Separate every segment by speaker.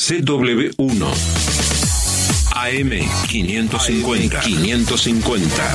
Speaker 1: CW1 AM550.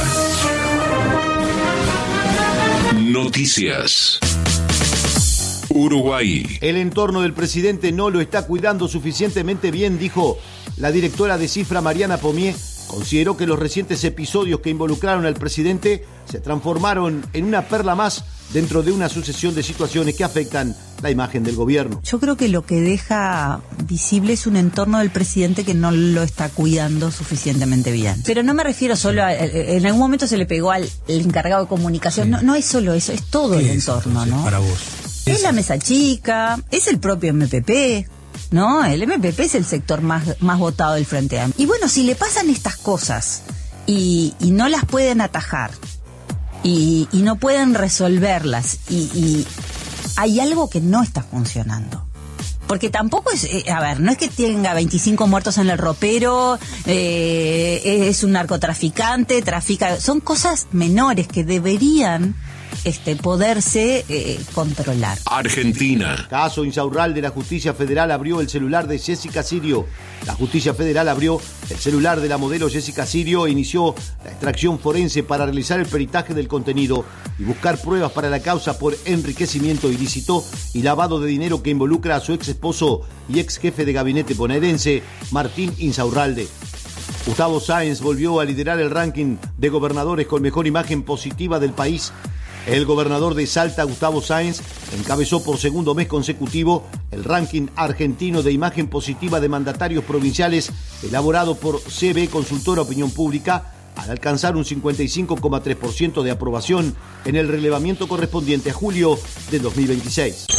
Speaker 1: Noticias. Uruguay.
Speaker 2: El entorno del presidente no lo está cuidando suficientemente bien, dijo la directora de Cifra, Mariana Pomier. Consideró que los recientes episodios que involucraron al presidente se transformaron en una perla más dentro de una sucesión de situaciones que afectan la imagen del gobierno.
Speaker 3: Yo creo que lo que deja visible es un entorno del presidente que no lo está cuidando suficientemente bien. Pero no me refiero solo a... En algún momento se le pegó al encargado de comunicación. No es solo eso, es todo el entorno, ¿no?
Speaker 4: Para vos.
Speaker 3: Es la mesa chica, es el propio MPP, ¿no? El MPP es el sector más votado del Frente Amplio. Y bueno, si le pasan estas cosas y no las pueden atajar y no pueden resolverlas y hay algo que no está funcionando. Porque tampoco es, no es que tenga 25 muertos en el ropero, es un narcotraficante, son cosas menores que deberían poderse controlar.
Speaker 1: Argentina.
Speaker 2: Caso Insaurralde, la Justicia Federal abrió el celular de Jessica Sirio. La Justicia Federal abrió el celular de la modelo Jessica Sirio e inició la extracción forense para realizar el peritaje del contenido y buscar pruebas para la causa por enriquecimiento ilícito y lavado de dinero que involucra a su ex esposo y ex jefe de gabinete bonaerense, Martín Insaurralde. Gustavo Sáenz volvió a liderar el ranking de gobernadores con mejor imagen positiva del país. El gobernador de Salta, Gustavo Sáenz, encabezó por segundo mes consecutivo el ranking argentino de imagen positiva de mandatarios provinciales elaborado por CB Consultora Opinión Pública, al alcanzar un 55,3% de aprobación en el relevamiento correspondiente a julio de 2026.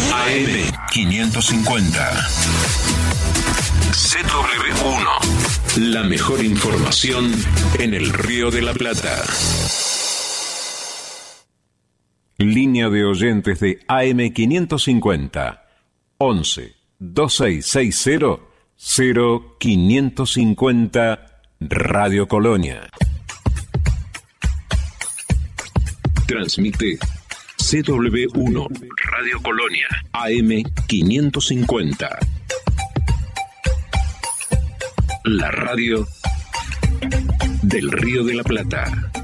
Speaker 1: AM550. CW1. La mejor información en el Río de la Plata. Línea de oyentes de AM550 11 2660 0550 Radio Colonia. Transmite CW1 Radio Colonia AM550. La radio del Río de la Plata.